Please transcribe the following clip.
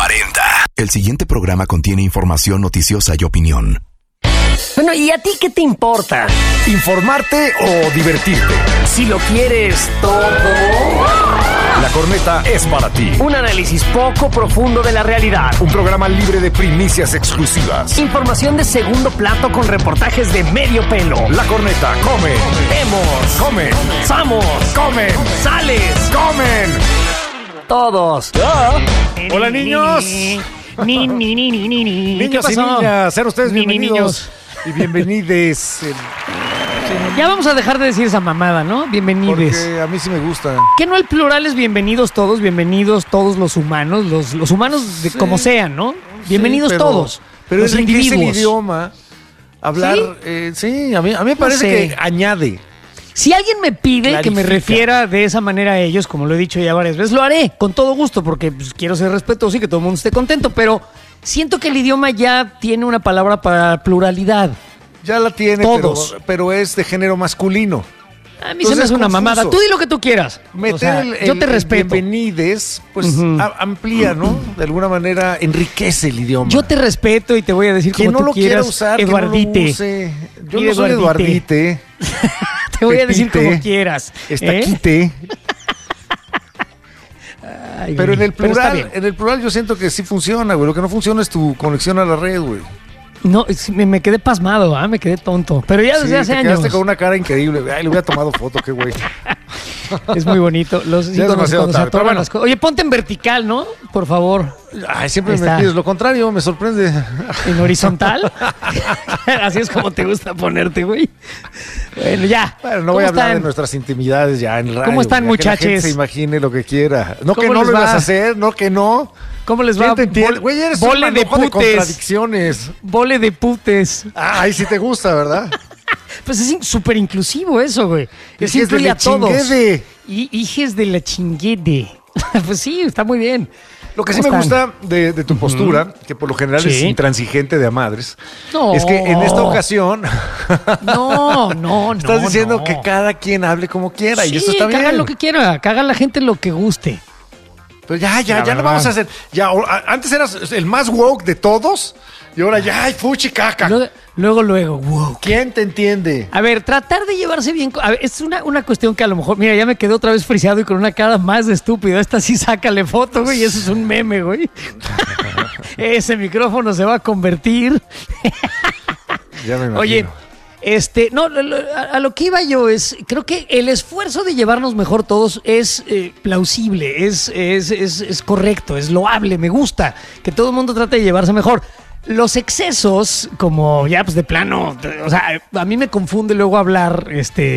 40. El siguiente programa contiene información noticiosa y opinión. Bueno, ¿y a ti qué te importa? ¿Informarte o divertirte? Si lo quieres todo. La Corneta es para ti. Un análisis poco profundo de la realidad. Un programa libre de primicias exclusivas. Información de segundo plato con reportajes de medio pelo. La Corneta come. Vemos. Comen. Somos. Comen. Sales. Comen. Todos. Hola, niños. Niños y niñas, sean ustedes bienvenidos y bienvenides. Ya vamos a dejar de decir esa mamada, ¿no? Bienvenides. Porque a mí sí me gusta. Que no el plural es bienvenidos todos los humanos, los humanos de Sí. como sean, ¿no? Bienvenidos Sí, pero, todos. Pero los enriquece el individuos. idioma. Hablar, sí, a mí me parece sé. que añade. Si alguien me pide que me Clarifica. refiera de esa manera a ellos, como lo he dicho ya varias veces, lo haré con todo gusto porque pues, quiero ser respetuoso y que todo el mundo esté contento, pero siento que el idioma ya tiene una palabra para pluralidad. Ya la tiene, Todos. pero es de género masculino. A mí se me hace una mamada. Tú di lo que tú quieras. Meter O sea, yo te respeto. bienvenides, pues amplía, ¿no? De alguna manera enriquece el idioma. Yo te respeto y te voy a decir Quien como no tú lo quiera quieras, usar, Eduardite. que no lo use. Yo Mira, no soy Eduardite. Te voy a decir Pepite. como quieras. Está ¿eh? quite. Ay, Pero güey, en el pero está bien. plural yo siento que sí funciona, güey. Lo que no funciona es tu conexión a la red, güey. No, me quedé pasmado, me quedé tonto. Pero ya desde Sí, hace te años. quedaste con una cara increíble, güey. Ay, le hubiera tomado foto, qué güey. Es muy bonito. Los Ya es íconos demasiado cuando se tarde, pero atoran bueno. las cosas. Oye, ponte en vertical, ¿no? Por favor. Ay, siempre Ahí me está. pides lo contrario, me sorprende. En horizontal. Así es como te gusta ponerte, güey. Bueno, ya. Bueno, no ¿Cómo voy a hablar de están? nuestras intimidades ya en radio. ¿Cómo están, güey, que la muchachos? gente se imagine lo que quiera. No que ¿Cómo no les lo ibas va? a hacer, no que no. ¿Cómo les va? ¿Quién te entiende? Güey, eres un Vole de manojo de putes. contradicciones. Vole de putes. Ah, ahí sí te gusta, ¿verdad? Pues es súper inclusivo eso, güey. Es Hijes de incluye la a todos. chinguede. Y hijes de la chinguede. Pues sí, está muy bien. Lo que sí ¿Cómo me están? gusta de tu postura, que por lo general es Sí. intransigente de a madres, No. es que en esta ocasión No. estás diciendo no. que cada quien hable como quiera y eso Sí, está que bien. hagan lo que quiera, que haga la gente lo que guste. Pero ya La no verdad. vamos a hacer. Ya, antes eras el más woke de todos y ahora ya, ay, fuchi caca. Luego, wow. ¿Quién te entiende? A ver, tratar de llevarse bien. A ver, es una cuestión que a lo mejor, mira, ya me quedé otra vez friseado y con una cara más de estúpido. Esta sí sácale foto, güey, y eso es un meme, güey. Ese micrófono se va a convertir. Ya me imagino. Oye, no, a lo que iba yo es, creo que el esfuerzo de llevarnos mejor todos es plausible, es correcto, es loable, me gusta que todo el mundo trate de llevarse mejor. Los excesos, como ya pues de plano, o sea, a mí me confunde luego hablar,